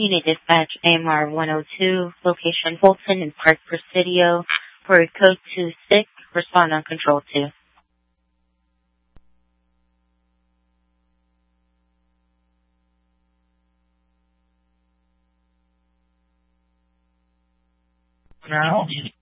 Unit Dispatch AMR 102, location Fulton and Park Presidio, for code 26, respond on control 2. Can I help you?